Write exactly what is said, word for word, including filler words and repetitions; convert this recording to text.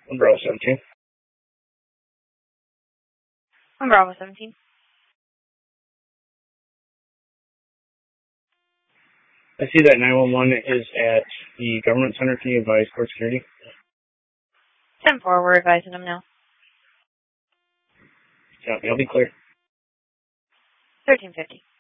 One Bravo seventeen. One Bravo seventeen. I see that nine one one is at the government center. Can you advise court security? ten four, we're advising them now. Yeah, I'll be clear. thirteen fifty.